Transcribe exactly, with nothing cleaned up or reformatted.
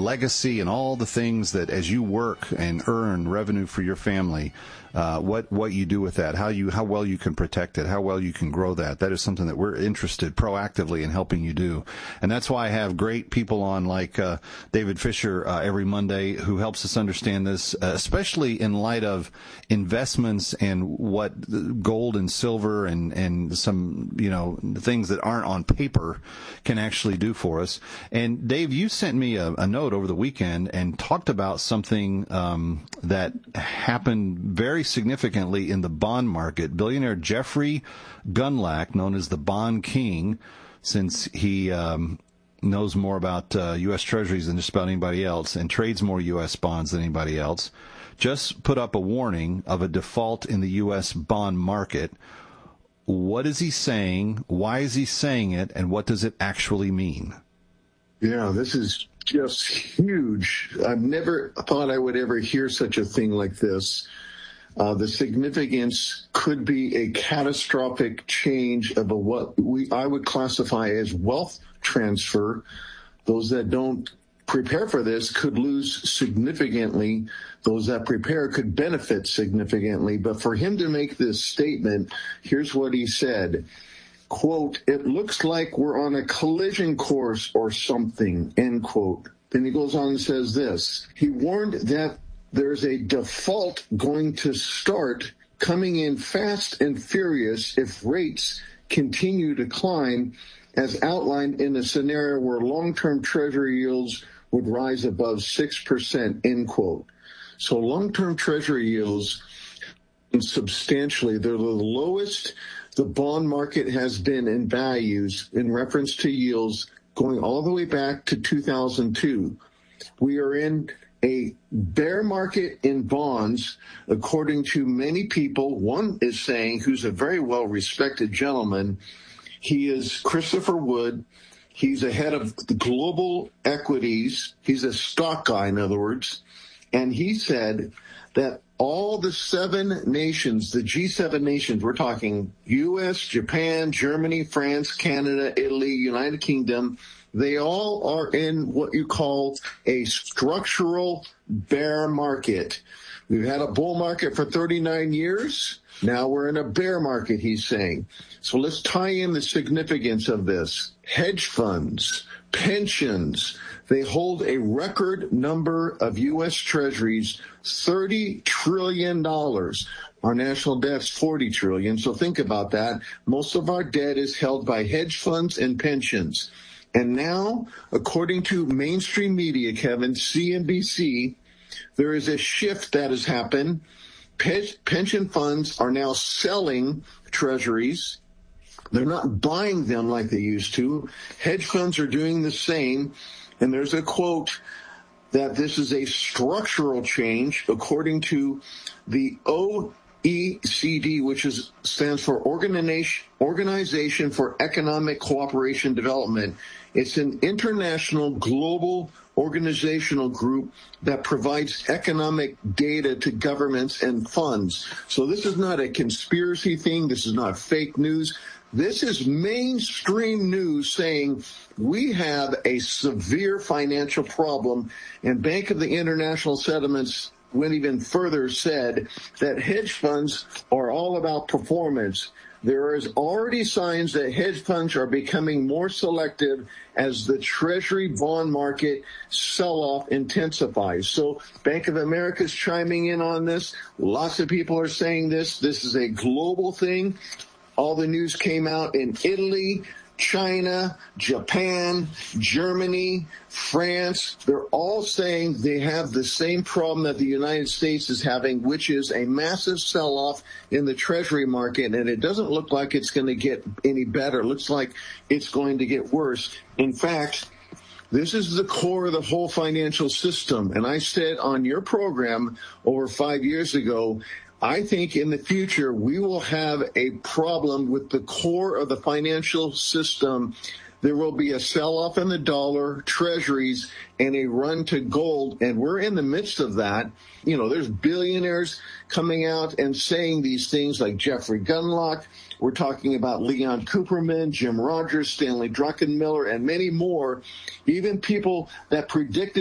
legacy and all the things that as you work and earn revenue for your family, uh, what what you do with that, how you how well you can protect it, how well you can grow that. That is something that we're interested proactively in helping you do. And that's why I have great people on like uh, David Fisher uh, every Monday who helps us understand this, uh, especially in light of investments and what gold and silver and, and some, you know, things that aren't on paper can actually do for us. And Dave, you sent me a, a note over the weekend and talked about something um, that happened very significantly in the bond market. Billionaire Jeffrey Gundlach, known as the Bond King, since he um, knows more about uh, U S Treasuries than just about anybody else and trades more U S bonds than anybody else, just put up a warning of a default in the U S bond market. What is he saying? Why is he saying it? And what does it actually mean? Yeah, this is just huge. I've never thought I would ever hear such a thing like this. Uh, the significance could be a catastrophic change of a, what we I would classify as wealth transfer. Those that don't prepare for this could lose significantly. Those that prepare could benefit significantly. But for him to make this statement, here's what he said. Quote, "It looks like we're on a collision course or something," end quote. Then he goes on and says this. He warned that there's a default going to start coming in fast and furious if rates continue to climb, as outlined in a scenario where long-term Treasury yields would rise above six percent, end quote. So long-term Treasury yields, substantially, they're the lowest the bond market has been in values in reference to yields going all the way back to two thousand two. We are in a bear market in bonds, according to many people. One is saying, who's a very well-respected gentleman, he is Christopher Wood. He's a head of the global equities. He's a stock guy, in other words. And he said that all the seven nations, the G seven nations, we're talking U S, Japan, Germany, France, Canada, Italy, United Kingdom, they all are in what you call a structural bear market. We've had a bull market for thirty-nine years. Now we're in a bear market, he's saying. So let's tie in the significance of this. Hedge funds, pensions, they hold a record number of U S Treasuries, thirty trillion dollars. Our national debt's forty trillion dollars, so think about that. Most of our debt is held by hedge funds and pensions. And now, according to mainstream media, Kevin, C N B C, there is a shift that has happened. Pe- pension funds are now selling treasuries. They're not buying them like they used to. Hedge funds are doing the same. And there's a quote that this is a structural change, according to the O E C D, which is stands for Organization Organization for Economic Cooperation Development. It's an international global organizational group that provides economic data to governments and funds. So this is not a conspiracy thing. This is not fake news. This is mainstream news saying we have a severe financial problem, and Bank of the International Settlements went even further, said that hedge funds are all about performance. There is already signs that hedge funds are becoming more selective as the Treasury bond market sell-off intensifies. So Bank of America is chiming in on this. Lots of people are saying this. This is a global thing. All the news came out in Italy, China, Japan, Germany, France. They're all saying they have the same problem that the United States is having, which is a massive sell-off in the Treasury market, and it doesn't look like it's going to get any better. It looks like it's going to get worse. In fact, this is the core of the whole financial system, and I said on your program over five years ago, I think in the future we will have a problem with the core of the financial system. There will be a sell-off in the dollar, treasuries, and a run to gold, and we're in the midst of that. You know, there's billionaires coming out and saying these things like Jeffrey Gundlach. We're talking about Leon Cooperman, Jim Rogers, Stanley Druckenmiller, and many more. Even people that predicted